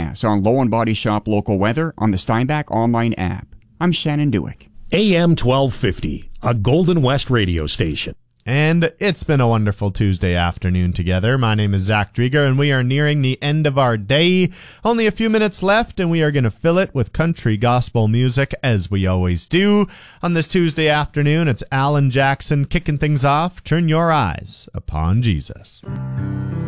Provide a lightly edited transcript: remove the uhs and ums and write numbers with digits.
forecast on Low and Body Shop local weather on the Steinbach online app. I'm Shannon Dewick. AM 1250, a Golden West radio station. And it's been a wonderful Tuesday afternoon together. My name is Zach Drieger, and we are nearing the end of our day. Only a few minutes left, and we are going to fill it with country gospel music, as we always do. On this Tuesday afternoon, it's Alan Jackson kicking things off. Turn your eyes upon Jesus.